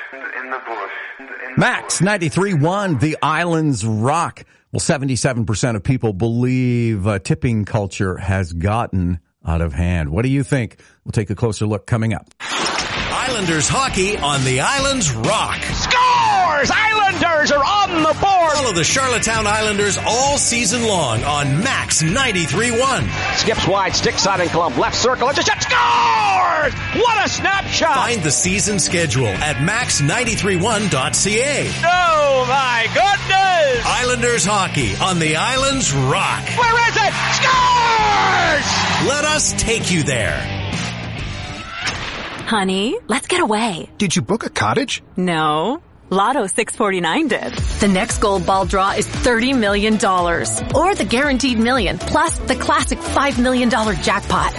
In the bush. Max 93.1, the islands rock. Well, 77% of people believe tipping culture has gotten out of hand. What do you think? We'll take a closer look coming up. Islanders hockey on the Islands rock. Scores! Islanders are on the board! Follow the Charlottetown Islanders all season long on Max 93.1. Skips wide, stick side and clump, left circle, it's a shot, scores! What a snapshot! Find the season schedule at max931.ca. Oh my goodness! Islanders hockey on the Islands rock. Where is it? Scores! Let us take you there. Honey, let's get away. Did you book a cottage? No. Lotto 649 did. The next gold ball draw is $30 million. Or the guaranteed million, plus the classic $5 million jackpot.